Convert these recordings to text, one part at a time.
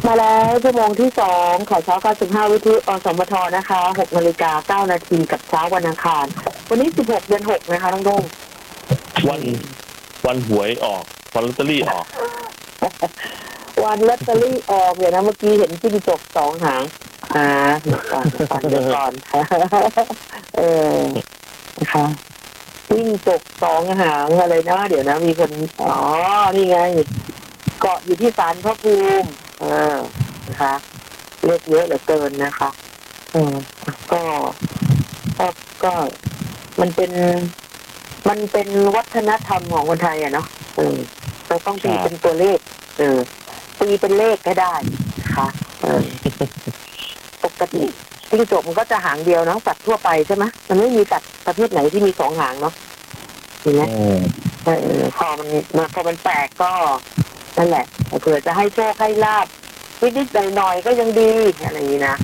มาแล้วชั่วโมงที่2ข่าวเช้า95วิทยุอสมทนะคะ6:09 นาทีกับเช้าวันอังคารวันนี้16 เดือน 6นะคะน้องดงวันหวยออกวันลอตเตอรี่ออกวันลอตเตอรี่ออกเนี่ยนะเมื่อกี้เห็นจิ้งจก2 หางเดี๋ยวก่อนนะคะจิ้งจก2 หางอะไรนะเดี๋ยวนะมีคนนี่ไงเกาะอยู่ที่ศาลพระภูมินะคะเลขเยอะเหลือเกินนะคะก็มันเป็นวัฒนธรรมของคนไทยอะเนาะเราต้องตีเป็นตัวเลขตีเป็นเลขก็ได้ค่ะปกติจิ้งจกมันก็จะหางเดียวเนาะสัตว์ทั่วไปใช่ไหมมันไม่มีสัตว์ประเภทไหนที่มี2 หางเนาะเห็นไหมพอมันแปลกก็นั่นแหละเผื่อจะให้โชคให้ลาภนิดๆหน่อยๆก็ยังดีอะไรอย่างนี้นะ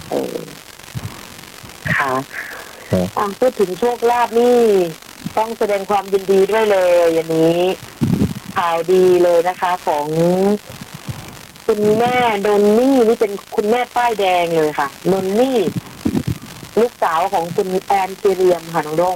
ค่ะพูดถึงโชคลาภนี่ต้องแสดงความยินดีด้วยเลยอย่างนี้ข่าวดีเลยนะคะของคุณแม่นนนี่นี่เป็นคุณแม่ป้ายแดงเลยค่ะนนนี่ลูกสาวของคุณแอนซีเรียมค่ะน้องดง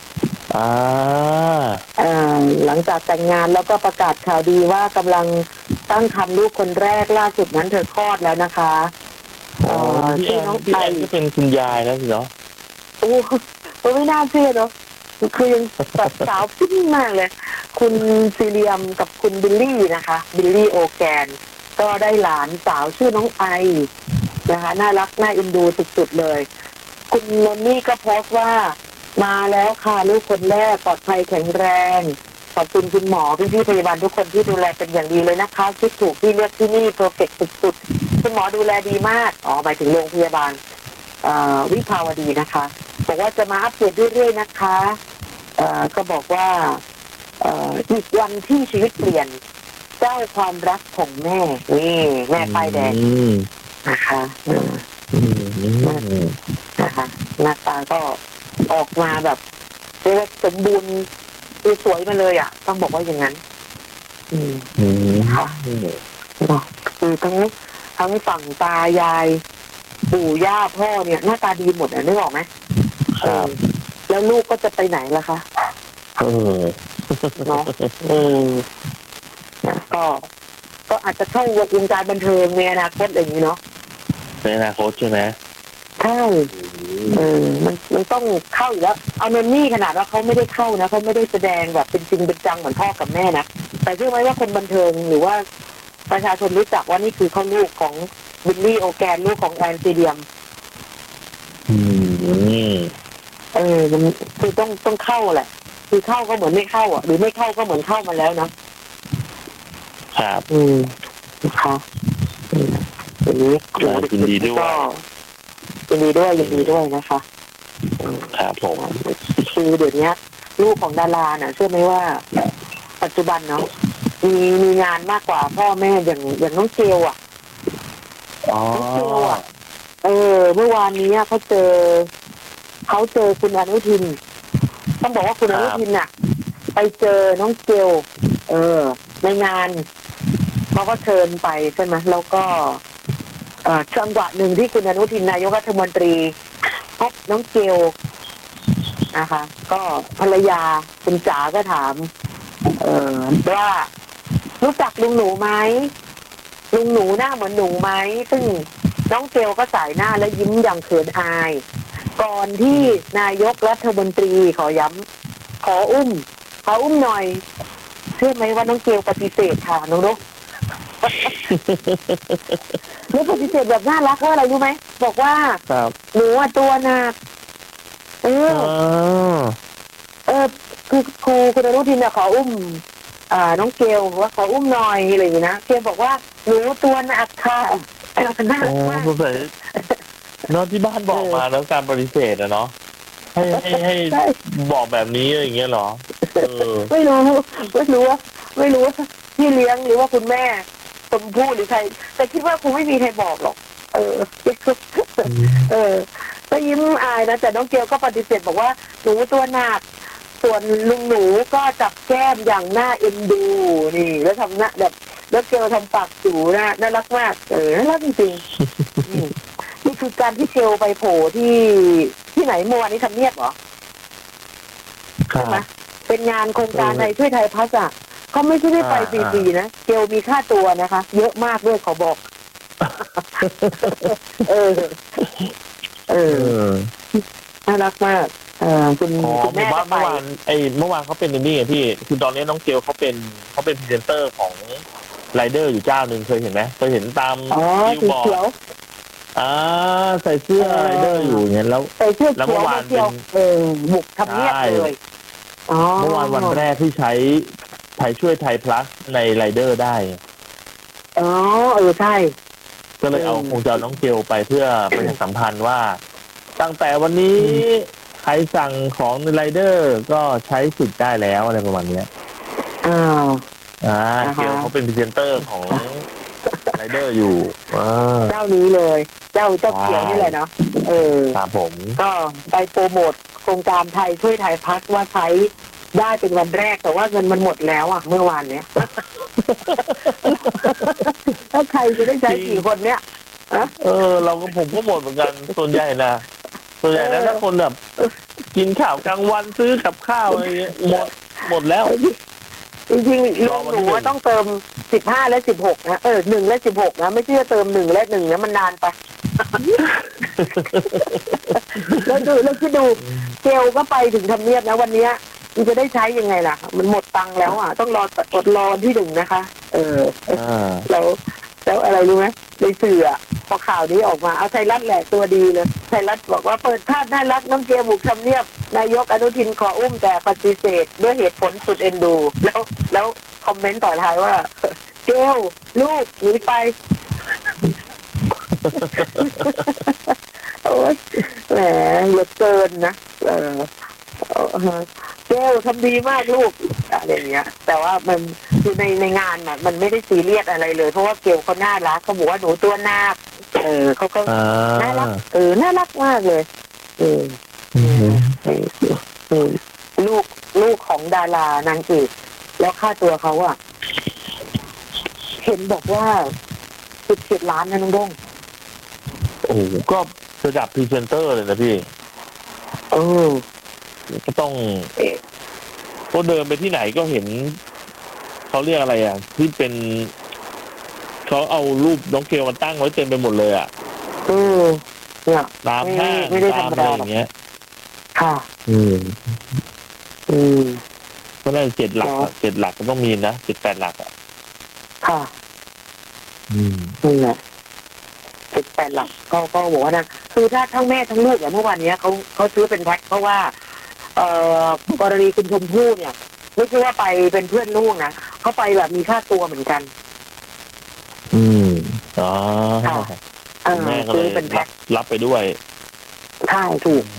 หลังจากแต่งงานแล้วก็ประกาศข่าวดีว่ากำลังตั้งครรภ์ลูกคนแรกล่าสุดนั้นเธอคลอดแล้วนะคะพี่น้องไทยก็เป็นคุณยายแล้วสิเนาะไม่น่าเชื่อเนาะคือยังแบบสาวขึ้นมากเลยคุณซีเรียมกับคุณบิลลี่นะคะบิลลี่โอแกนก็ได้หลานสาวชื่อน้องไอนะคะน่ารักน่าเอ็นดูสุดๆเลยคุณนนนี่ก็โพสต์ว่ามาแล้วค่ะลูกคนแรกปลอดภัยแข็งแรงขอบคุณคุณหมอพี่พยาบาลทุกคนที่ดูแลเป็นอย่างดีเลยนะคะคิดถูกที่เลือกที่นี่เพอร์เฟกต์สุดๆคุณหมอดูแลดีมากหมายถึงโรงพยาบาลวิภาวดีนะคะบอกว่าจะมาอัปเดตเรื่อยๆนะคะก็บอกว่าอีกวันที่ชีวิตเปลี่ยนเจ้าความรักของแม่นี่แม่ป้ายแดงนะคะนะคะหน้าตาก็ออกมาแบบเรียกว่าสมบูรณ์สวยมาเลยต้องบอกว่าอย่างนั้นค่ะคือทั้งฝั่งตายายปู่ย่าพ่อเนี่ยหน้าตาดีหมดนึกออกไหมแล้วลูกก็จะไปไหนล่ะคะเนาะก็อาจจะเข้าวงการบันเทิงในอนาคตอย่างนี้เนาะในอนาคตใช่ไหมใช่มันต้องเข้าอยู่แล้วเอาเนนี่ขนาดว่าเขาไม่ได้เข้านะเขาไม่ได้แสดงแบบเป็นจริงเป็นจังเหมือนพ่อกับแม่นะแต่เชื่อไหมว่าคนบันเทิงหรือว่าประชาชนรู้จักว่านี่คือเขาลูกของบิลลี่โอแกนลูกของแอนซีเดียมมันคือต้องเข้าแหละคือเข้าก็เหมือนไม่เข้าหรือไม่เข้าก็เหมือนเข้ามาแล้วนะครับนะคะอย่างนี้ยินดีด้วยยินดีด้วยนะคะครับผมคือเดี๋ยวนี้ลูกของดาราน่ะเชื่อไหมว่าปัจจุบันเนาะมีงานมากกว่าพ่อแม่อย่างน้องเกลน้องเกลเมื่อวานนี้เขาเจอคุณอนุทินต้องบอกว่าคุณอนุทินน่ะไปเจอน้องเกลในงานเขาก็เชิญไปใช่ไหมแล้วก็จังหวะหนึ่งที่คุณอนุทินนายกรัฐมนตรีพบน้องเกลนะคะก็ภรรยาคุณจ๋าก็ถามว่ารู้จักลุงหนูไหมลุงหนูหน้าเหมือนหนูไหมซึ่งน้องเกลก็สายหน้าและยิ้มอย่างเขินอายก่อนที่นายกรัฐมนตรีขอย้ำขออุ้มหน่อยเชื่อไหมว่าน้องเกลปฏิเสธค่ะน้องนกแล้วปฏิเสธแบบน่ารักว่าอะไรรู้ไหมบอกว่าหนูตัวหนักคือครูคุณอนุทินขออุ้มน้องเกลว่าขออุ้มหน่อยอะไรอย่างนี้นะเกลบอกว่าหนูตัวหนักค่ะน่ารักมากน้องที่บ้านบอกมาแล้วการปฏิเสธเนาะให้บอกแบบนี้อย่างเงี้ยหรอไม่รู้ว่าพี่เลี้ยงหรือว่าคุณแม่ชมพู่หรือใครแต่คิดว่าคงไม่มีใครบอกหรอกก็ยิ้มอายนะแต่น้องเกลก็ปฏิเสธบอกว่าหนูตัวหนักส่วนลุงหนูก็จับแก้มอย่างน่าเอ็นดูนี่แล้วทำหน้าแบบแล้วเกลทำปากจูนะน่ารักมากน่ารักจริงๆนี่คือการที่เกลไปโผล่ที่ไหนเมื่อวานนี้ทำเนียบเหรอใช่ไหมเป็นงานโครงการไทยช่วยไทยพัฒน์อ่ะเขาไม่ใช่ได้ไปฟรีๆนะเกลมีค่าตัวนะคะเยอะมากด้วยขอบอกน่ารักมากคุณแม่ก็ไปเมื่อวานเขาเป็นนี่ไงพี่คือตอนนี้น้องเกลเขาเป็นพรีเซนเตอร์ของไรเดอร์อยู่เจ้าหนึ่งเคยเห็นไหมเคยเห็นตามบิลบอร์ดใส่เสื้อไรเดอร์อยู่เนี่ยแล้วใส่เสื้อเขียวเมื่อวานเป็นบุกทำเนียบเลยเมื่อวานวันแรกที่ใช้ไทยช่วยไทยพลัสในไรเดอร์ได้ใช่ก็เลยคงจะเอาน้องเกลไปเพื่อประชาสัมพันธ์ว่าตั้งแต่วันนี้ใครสั่งของในไรเดอร์ก็ใช้สิทธิ์ได้แล้วอะไรประมาณนี้เกลเขาเป็นพรีเซนเตอร์ของไรเดอร์อยู่เจ้านี้เลยเจ้าเขียวนี่แหละเนาะครับผมก็ไปโปรโมทโครงการไทยช่วยไทยพัฒน์ว่าใช้ได้เป็นวันแรกแต่ว่าเงินมันหมดแล้วเมื่อวานเนี้ยถ้าใครจะได้ใช้กี่คนเนี้ยผมก็หมดเหมือนกันส่วนใหญ่นะถ้าคนแบบกินข้าวกลางวันซื้อกับข้าวอะไรเงี้ยหมดแล้วจริงๆลุงหนูต้องเติม15และ16นะ1และ16นะไม่ใช่เติม1และ1นะมันนานไปแล้วคิดดูเกลก็ไปถึงทำเนียบนะวันนี้มันจะได้ใช้ยังไงล่ะมันหมดตังค์แล้วต้องอดรอที่1นะคะแล้วอะไรรู้ไหมในสื่อพอข่าวนี้ออกมาเอาไทยรัฐแหละตัวดีเลยไทยรัฐบอกว่าเปิดภาพน่ารักน้องเกลบุกทำเนียบนายกอนุทินขออุ้มแต่ปฏิเสธด้วยเหตุผลสุดเอ็นดูแล้วคอมเมนต์ต่อท้ายว่าเกลลูกหนีไปโอ้ยแหมเหลือเกินนะเกลทำดีมากลูกอะไรอย่างเงี้ยแต่ว่ามันคือในงานมันไม่ได้ซีเรียสอะไรเลยเพราะว่าเกลเขาน่ารักเขาบอกว่าหนูตัวนาคเขาก็น่ารักน่ารักมากเลยลูกของดารานางเอกแล้วค่าตัวเขาเห็นบอกว่า17 ล้านนะน้องด้งโอ้ก็ระดับพรีเซนเตอร์เลยนะพี่ก็ต้องก็เดินไปที่ไหนก็เห็นเขาเรียกอะไรที่เป็นเขาเอารูปน้องเกลมาตั้งไว้เต็มไปหมดเลยเนี่ยตามห้างตามอะไรอย่างเงี้ยค่ะก็ได้7 หลักก็ต้องมีนะ7-8 หลักค่ะนี่แหละ7-8 หลักก็บอกว่านะคือถ้าทั้งแม่ทั้งลูกเมื่อวานนี้เขาซื้อเป็นแพ็คเพราะว่ากรณีคุณชมพู่เนี่ยไม่ใช่ว่าไปเป็นเพื่อนลูกนะเขาไปแบบมีค่าตัวเหมือนกันแม่ก็เลยรับไปด้วยใช่ถูก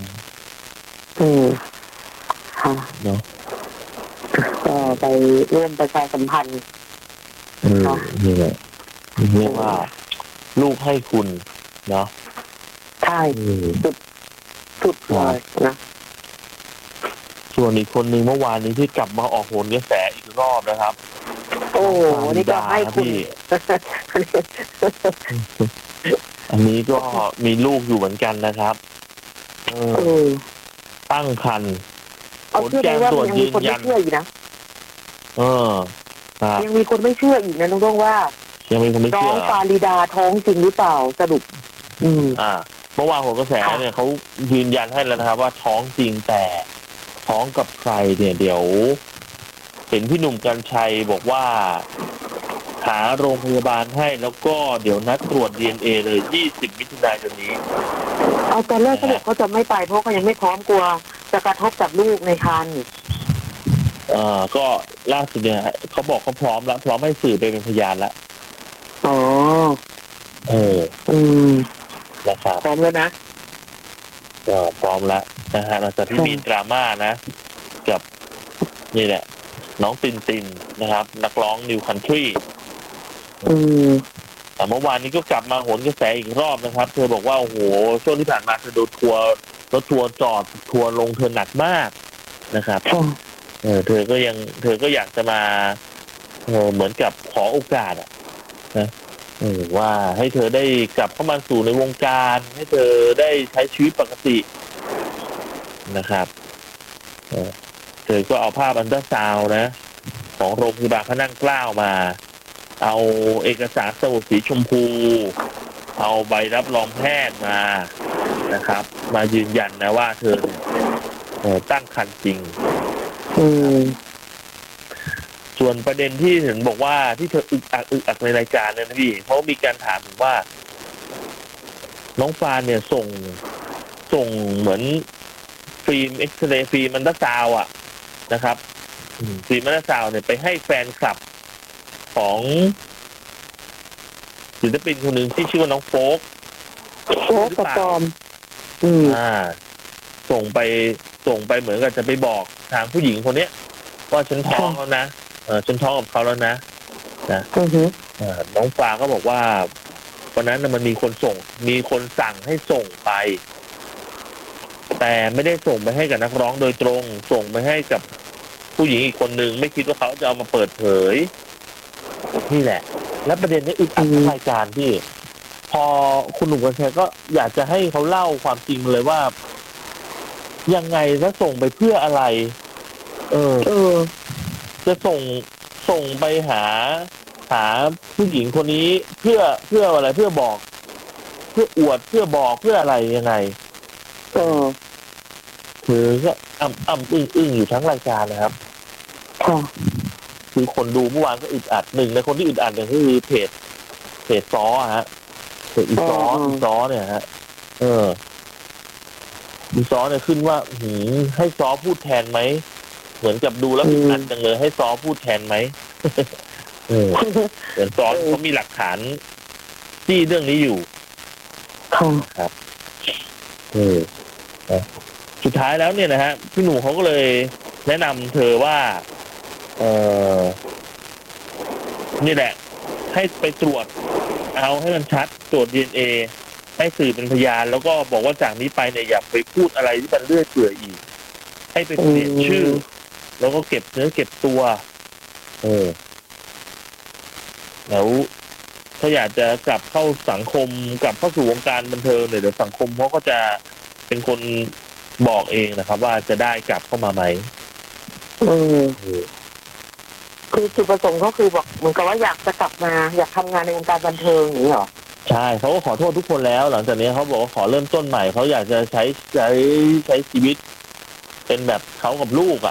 ค่ะเนาะก็ไปร่วมประชาสัมพันธ์นี่แหละเรียกว่าลูกให้คุณเนาะใช่สุดเลยนะส่วนอีกคนนึงเมื่อวานนี้ที่กลับมาออกโหนกระแสอีกรอบนะครับโอ้นี่ก็ให้คุณอันนี้ก็มีลูกอยู่เหมือนกันนะครับตั้งครรภ์ผลแจ้งตรวจยืนยันยังมีคนไม่เชื่ออีกนะน้องว่ายังมีคนไม่เชื่อน้องฟาริดาท้องจริงหรือเปล่าสรุปเมื่อวานโหนกระแสเนี่ยเขายืนยันให้แล้วนะครับว่าท้องจริงแต่ท้องกับใครเนี่ยเดี๋ยวเห็นพี่หนุ่มกรรชัยบอกว่าหาโรงพยาบาลให้แล้วก็เดี๋ยวนัดตรวจ DNA เลย20 มิถุนายนนี้ตอนแรกเขาบอกเขาจะไม่ไปเพราะเขายังไม่พร้อมกลัวจะกระทบกับลูกในครรภ์ก็ล่าสุดเนี่ยเขาบอกเขาพร้อมแล้วพร้อมให้สื่อไปเป็นพยานแล้วนะครับพร้อมแล้วนะก็พร้อมแล้วนะฮะหลังจากที่มีดราม่านะกับนี่แหละน้องตินนะครับ นักร้องนิวคันทรีแต่เมื่อวานนี้ก็กลับมาโหนกระแสอีกรอบนะครับเธอบอกว่าโอ้โหช่วงที่ผ่านมาเธอโดนรถทัวร์จอดทัวร์ลงเธอหนักมากนะครับเธอก็อยากจะมาเหมือนกับขอโอกาสนะว่าให้เธอได้กลับเข้ามาสู่ในวงการให้เธอได้ใช้ชีวิตปกตินะครับเธอก็เอาภาพอันตราซาวด์นะของโรงพยาบาลพระนั่งเกล้ามาเอาเอกสารสมุดสีชมพูเอาใบรับรองแพทย์มานะครับมายืนยันนะว่าเธอตั้งครรภ์จริงส่วนประเด็นที่เห็นบอกว่าที่เธออึกอักในรายการเนี่ยนะพี่เขามีการถามถึงว่าน้องฟานเนี่ยส่งเหมือนฟิล์มเอ็กซเรย์ฟิล์มอันตราซาวด์อ่ะนะครับฟิล์มอันตราซาวด์เนี่ยไปให้แฟนคลับของศิลปินคนหนึ่งที่ชื่อว่าน้องโฟกกับจอมส่งไปเหมือนกับจะไปบอกทางผู้หญิงคนนี้ว่าฉันท้องแล้วนะฉันท้องกับเขาแล้วนะน้องฟ้าก็บอกว่าวันนั้นมันมีคนสั่งให้ส่งไปแต่ไม่ได้ส่งไปให้กับนักร้องโดยตรงส่งไปให้กับผู้หญิงอีกคนนึงไม่คิดว่าเขาจะเอามาเปิดเผยนี่แหละและประเด็นนี้อึดอัดรายการที่พอคุณหนุ่มกัญชัยก็อยากจะให้เขาเล่าความจริงเลยว่ายังไงแล้วส่งไปเพื่ออะไรจะส่งไปหาผู้หญิงคนนี้เพื่ออะไรเพื่อบอกเพื่ออวดเพื่อบอกเพื่ออะไรยังไงคือก็อึ้งอยู่ทั้งรายการนะครับคือคนดูเมื่อวานก็อึดอัดหนึ่งในคนที่อึดอัดเนี่ยก็คือเพจซ้อฮะเพจอีซ้อเนี่ยฮะอีซ้อเนี่ยขึ้นว่าให้ซ้อพูดแทนไหมเหมือนกับดูแล้วอึดอัดจังเลยให้ซ้อพูดแทนไหมเหมือนซ้อเขามีหลักฐานที่เรื่องนี้อยู่ครับสุดท้ายแล้วเนี่ยนะฮะพี่หนูเขาก็เลยแนะนำเธอว่านี่แหละให้ไปตรวจเอาให้มันชัดตรวจ DNA ให้สื่อเป็นพยานแล้วก็บอกว่าจากนี้ไปเนี่ยอย่าไปพูดอะไรที่มันเลื่อยเปื่อยอีกให้ไปเปลี่ยนชื่อแล้วก็เก็บเนื้อเก็บตัวแล้วถ้าอยากจะกลับเข้าสังคมกลับเข้าสู่วงการบันเทิงเนี่ยเดี๋ยวสังคมเขาก็จะเป็นคนบอกเองนะครับว่าจะได้กลับเข้ามาไหมคือจุดประสงค์ก็คือบอกเหมือนกับว่าอยากจะกลับมาอยากทำงานในวงการบันเทิงอย่างนี้เหรอใช่เขาก็ขอโทษทุกคนแล้วหลังจากนี้เขาบอกว่าขอเริ่มต้นใหม่เขาอยากจะใช้ชีวิตเป็นแบบเขากับลูก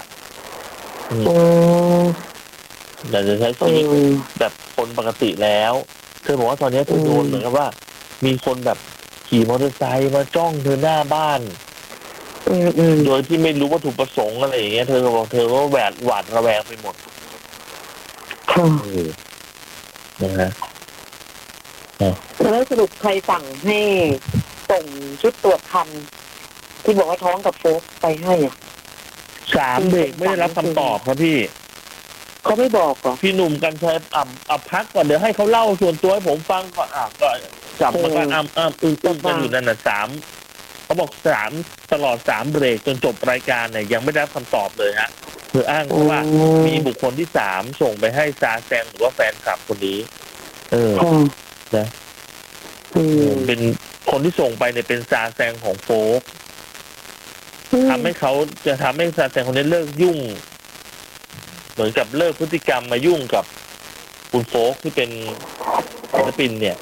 อยากจะใช้ชีวิตแบบคนปกติแล้วเธอบอกว่าตอนนี้เธอโดนเหมือนกับว่ามีคนแบบขี่มอเตอร์ไซค์มาจ้องเธอหน้าบ้านโดยที่ไม่รู้วัตถุประสงค์อะไรอย่างเงี้ยเธอบอกเธอก็หวาดระแวงไปหมดนะฮะแล้วสรุปใครสั่งให้ส่งชุดตรวจคันที่บอกว่าท้องกับโฟกไปให้ 3 เบรกไม่ได้รับคำตอบครับพี่เขาไม่บอกหรอพี่หนุ่มกันชัยพักก่อนเดี๋ยวให้เขาเล่าส่วนตัวให้ผมฟังก่อนก็จับมันก็อึ้งกันอยู่นั่นน่ะ3เขาบอก3ตลอด3 เบรกจนจบรายการเนี่ยยังไม่ได้รับคำตอบเลยฮะเธออ้างว่ามีบุคคลที่3ส่งไปให้ซาแซงหรือว่าแฟนคลับคนนี้นะเป็นคนที่ส่งไปเนี่ยเป็นซาแซงของโฟกทำให้เขาจะทำให้ซาแซงคนนี้เลิกยุ่งเหมือนกับเลิกพฤติกรรมมายุ่งกับคุณโฟกที่เป็นศิลปินเนี่ย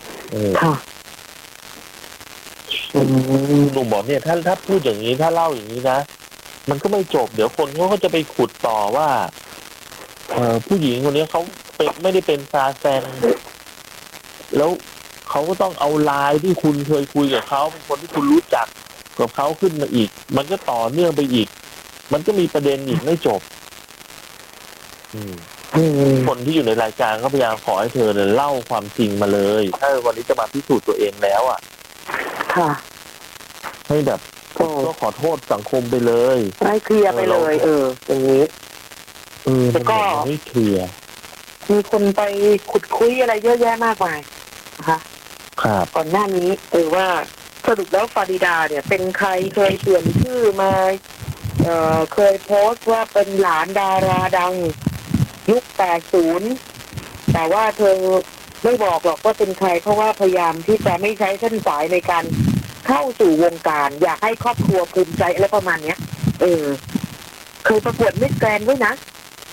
หนุ่มบอกเนี่ยถ้าพูดอย่างนี้ถ้าเล่าอย่างนี้นะมันก็ไม่จบเดี๋ยวคนเขาก็จะไปขุดต่อว่าผู้หญิงคนนี้เขาไม่ได้เป็นซาแซงแล้วเขาก็ต้องเอาไลน์ที่คุณเคยคุยกับเขาเป็นคนที่คุณรู้จักกับเขาขึ้นมาอีกมันก็ต่อเนื่องไปอีกมันก็มีประเด็นอีกไม่จบคนที่อยู่ในรายการก็พยายามขอให้เธอเนี่ยเล่าความจริงมาเลยถ้าวันนี้จะมาพิสูจน์ตัวเองแล้วให้แบบก็ขอโทษสังคมไปเลยให้เคลียร์ไปเลยอย่างนี้แล้วก็ไม่เคลียร์มีคนไปขุดคุยอะไรเยอะแยะมากมายนะคะก่อนหน้านี้ว่าสรุปแล้วฟาริดาเนี่ยเป็นใครเคยเปลี่ยนชื่อมาเคยโพสต์ว่าเป็นหลานดาราดังยุค80แต่ว่าเธอไม่บอกหรอกว่าเป็นใครเพราะว่าพยายามที่จะไม่ใช้เส้นสายในการเข้าสู่วงการอยากให้ครอบครัวภูมิใจอะไรประมาณเนี้ยเคยประกวดมิสแกรนด์ด้วยนะ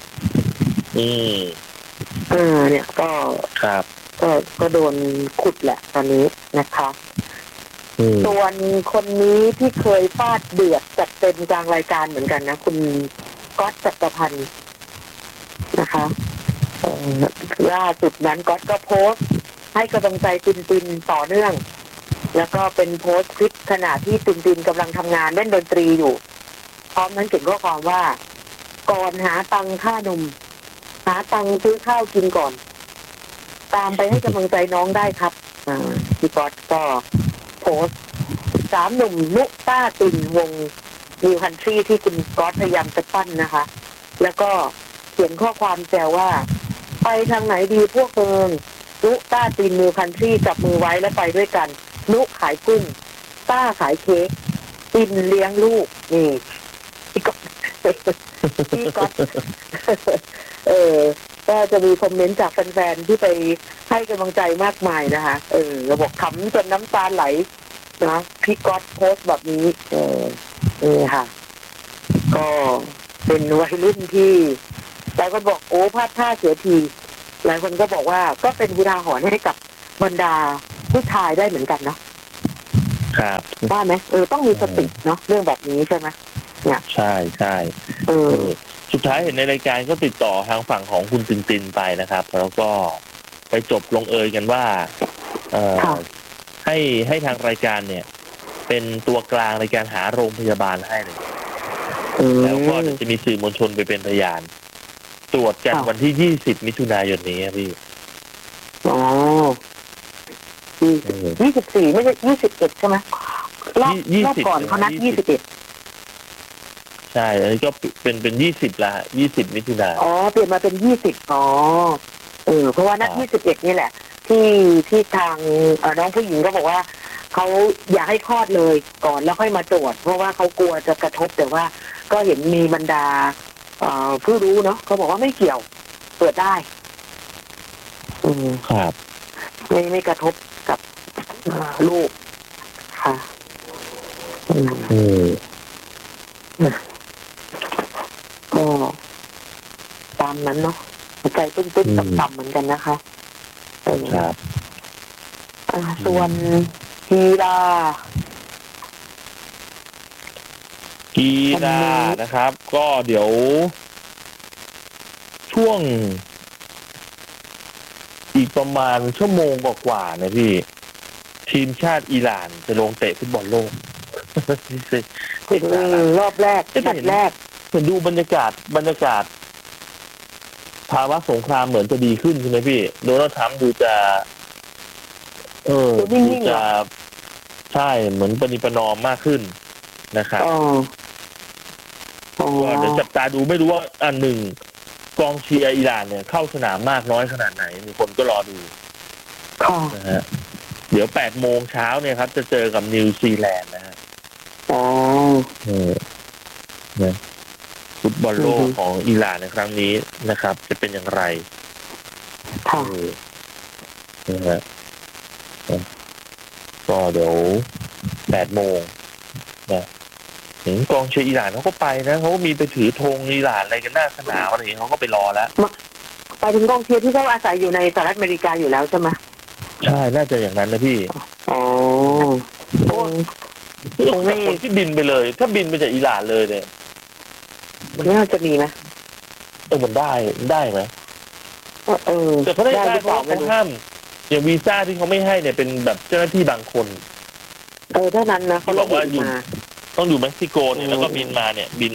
เนี่ยก็ครับก็โดนขุดแหละตอนนี้นะคะส่วนคนนี้ที่เคยฟาดเดือดจัดเต็มกลางรายการเหมือนกันนะคุณก๊อตจักรพันธ์นะคะล่าสุดนั้นก๊อตก็โพสต์ให้กำลังใจตินต่อเนื่องแล้วก็เป็นโพสต์คลิปขณะที่ตินกำลังทำงานเล่นดนตรีอยู่พร้อมนั้นเขียนข้อความว่าก่อนหาตังค่านมหาตังซื้อข้าวกินก่อนตามไปให้กำลังใจน้องได้ครับพี่ก๊อตก็โพสต์3 หนุ่มนุต้าตินวงนิวคันทรีที่คุณก๊อตพยายามจะปั้นนะคะแล้วก็เขียนข้อความแซวว่าไปทางไหนดีพวกเอิงนุต้าตินนิวคันทรีจับมือไว้แล้วไปด้วยกันนุขายกุ้งต้าขายเค้กตินเลี้ยงลูกนี่พี่ก๊อตก็จะมีคอมเมนต์จากแฟนๆที่ไปให้กำลังใจมากมายนะคะเราบอกขำจนน้ำตาไหลนะพี่ก๊อตโพสต์แบบนี้ค่ะก็เป็นวัยรุ่นที่หลายคนบอกโอ้พลาดท่าเสียทีหลายคนก็บอกว่าก็เป็นอุทาหรณ์ให้กับบรรดาผู้ชายได้เหมือนกันเนาะครับว่าไหมต้องมีสติเนาะเรื่องแบบนี้ใช่ไหมเนี่ยใช่สุดท้ายเห็นในรายการก็ติดต่อทางฝั่งของคุณตินไปนะครับแล้วก็ไปจบลงเอยกันว่าให้ทางรายการเนี่ยเป็นตัวกลางในการหาโรงพยาบาลให้เลยแล้วก็จะมีสื่อมวลชนไปเป็นพยานตรวจกันวันที่20 มิถุนายนนี้พี่ 24ไม่ใช่21ใช่ไหมรอบก่อนเขานัด21 ใช่อันนี้ก็เป็น20ละ20 มิถุนายนเปลี่ยนมาเป็น20เพราะว่านัด21นี่แหละที่ทางน้องผู้หญิงก็บอกว่าเขาอยากให้คลอดเลยก่อนแล้วค่อยมาตรวจเพราะว่าเขากลัวจะกระทบแต่ว่าก็เห็นมีบรรดาผู้รู้เนาะเขาบอกว่าไม่เกี่ยวตรวจได้ครับไม่กระทบกับลูกค่ะก็ตามนั้นเนาะใจตุ้นๆต่ำๆเหมือนกันนะคะครับส่วนกีฬานะครับ ก็เดี๋ยวช่วงอีกประมาณชั่วโมงกว่าๆนะพี่ทีมชาติอิหร่านจะลงเตะฟุตบอลโลกรอบแรกนัดแรกเห็นดูบรรยากาศภาวะสงครามเหมือนจะดีขึ้นใช่ไหมพี่โดนัลด์ทรัมป์ดูจะดูจะใช่เหมือนปณิประนอมมากขึ้นนะครับก็เดี๋ยวจับตาดูไม่รู้ว่าอันหนึ่งกองเชียร์อิหร่านเนี่ยเข้าสนามมากน้อยขนาดไหนมีคนก็รอดูนะฮะเดี๋ยว8 โมงเช้าเนี่ยครับจะเจอกับนิวซีแลนด์นะฮะฟุตบอลโลกของอิหร่านในครั้งนี้นะครับจะเป็นอย่างไรนะฮะก็เดี๋ยว8 โมงนะถึงกองเชียร์อิหร่านเขาก็ไปนะเขาก็มีไปถือธงอิหร่านอะไรกันหน้าสนามอะไรอย่างเงี้ยเขาก็ไปรอแล้วไปถึงกองเชียร์ที่เขาอาศัยอยู่ในสหรัฐอเมริกาอยู่แล้วใช่ไหมใช่น่าจะอย่างนั้นนะพี่คนที่บินไปเลยถ้าบินไปจากอิหร่านเลยเนี่ยมันน่าจะมีไหมมันได้ไหมแต่เขาได้เพราะเขาห้ามอย่างวีซ่าที่เขาไม่ให้เนี่ยเป็นแบบเจ้าหน้าที่บางคนเท่านั้นนะเขาบอกว่าต้องอยู่เม็กซิโกเนี่ยแล้วก็บินมา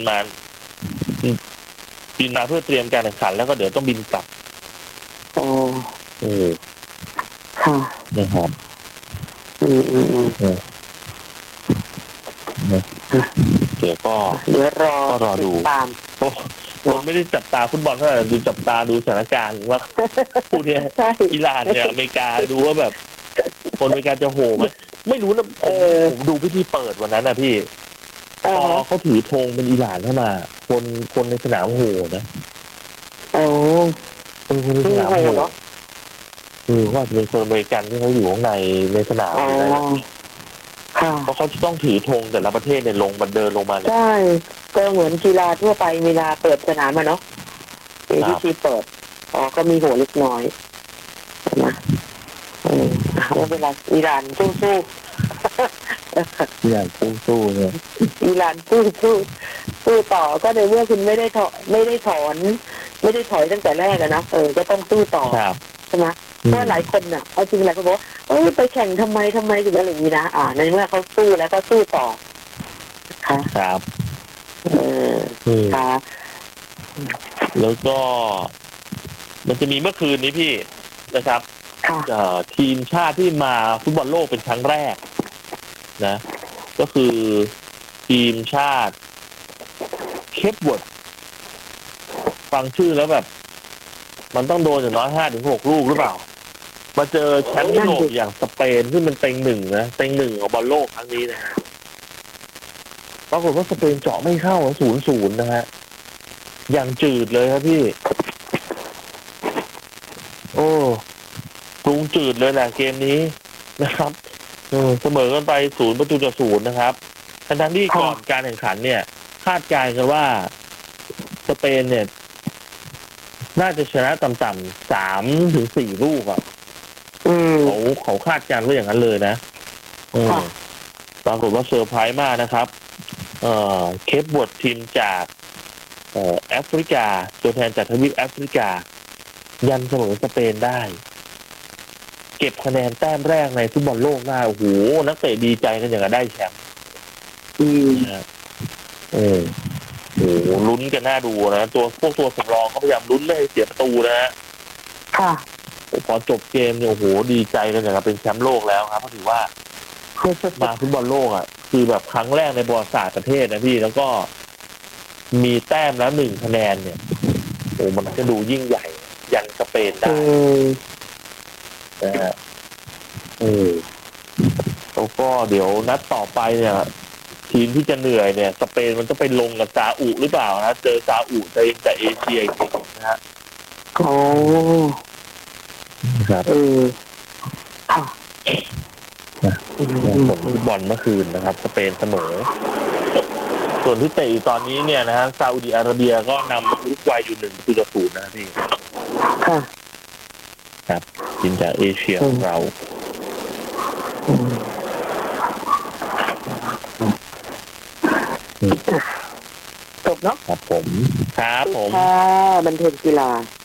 เพื่อเตรียมการแข่งขันแล้วก็เดี๋ยวต้องบินกลับค่ะนะครับเดี๋ยวรอดูผมไม่ได้จับตาฟุตบอลเท่าไหร่ดูจับตาดูสถานการณ์ว่าผู้ที่อิหร่านเนี่ยอเมริกาดูว่าแบบคนอเมริกาจะโหไหมไม่รู้นะผมดูพิธีเปิดวันนั้นนะพี่เขาถือธงเป็นอิหร่านเข้ามาคนในสนามโหนะคนในสนามโหคือว่าจะเป็นคนอเมริกันที่เขาอยู่ข้างในสนามอ๋ออะไรค่ะเพราะเขาจะต้องถือธงแต่ละประเทศเนี่ยลงบันเดินลงมาเนี่ยใช่ก็เหมือนกีฬาทั่วไปเวลาเปิดสนามอะเนาะที่ชีเปิดก็มีหัวเล็กน้อยนะแล้วเวลาอิหร่านสู้อย่างสู้ๆเนี่ยอิหร่านสู้ต่อก็ในเมื่อคุณไม่ได้ถอยตั้งแต่แรกอะนะก็ต้องสู้ต่อครับใช่ไหมเพราะหลายคนน่ะเอาจริงหลายคนบอกไปแข่งทำไมถึงอะไรอย่างนี้นะในเมื่อเขาสู้แล้วก็สู้ต่อค่ะครับค่ะแล้วก็มันจะมีเมื่อคืนนี้พี่นะครับค่ะทีมชาติที่มาฟุตบอลโลกเป็นครั้งแรกนะ ก็คือทีมชาติเคปเวิร์ดฟังชื่อแล้วแบบ มันต้องโดนอย่างน้อย5-6 ลูกหรือเปล่า มาเจอแชมป์ยุโรปอย่างสเปนซึ่งเป็นเต็งหนึ่งของบอลโลกครั้งนี้นะฮะปรากฏว่าสเปนเจาะไม่เข้า0-0นะฮะอย่างจืดเลยครับพี่ โอ้ปรุงจืดเลยแหละเกมนี้นะครับเสมอกันไป0-0นะครับทั้งที่ก่อนการแข่งขันเนี่ย คาดการณ์กันว่าสเปนเนี่ย น่าจะชนะต่ำๆ3-4 ลูกอ่ะเขาคาดการณ์ไว้อย่างนั้นเลยนะปรากฏว่าเซอร์ไพรส์มากนะครับเคปเวิร์ดทีมจากแอฟริกาตัวแทนจากทวีปแอฟริกายันเสมอสเปนได้ เก็บคะแนนแต้มแรกในฟุตบอลโลกได้โอ้โหนักเตะดีใจกันอย่างกับได้แชมป์โอ้โหลุ้นกันน่าดูนะพวกตัวสำรองเขาพยายามลุ้นไม่ให้เสียประตูนะฮะค่ะพอจบเกมเนี่ยโอ้โหดีใจกันอย่างกับเป็นแชมป์โลกแล้วครับเพราะถือว่ามาฟุตบอลโลกอ่ะคือแบบครั้งแรกในประวัติศาสตร์ประเทศนะพี่แล้วก็มีแต้มแล้ว1 คะแนนเนี่ยโอ้มันจะดูยิ่งใหญ่ยันสเปนได้นะฮะแล้วก็เดี๋ยวนัดต่อไปเนี่ยทีมที่จะเหนื่อยเนี่ยสเปนมันจะไปลงกับซาอุหรือเปล่านะเจอซาอุแต่เอเชียจริงนะฮะครับค่ะผลฟุตบอลเมื่อคืนนะครับสเปนเสมอส่วนที่เตะตอนนี้เนี่ยนะฮะซาอุดิอาระเบียก็นำอุรุกวัยอยู่1-0นะพี่ค่ะครับทีมจากเอเชียของเราจบเนาะครับผมครับผมบันเทิงกีฬา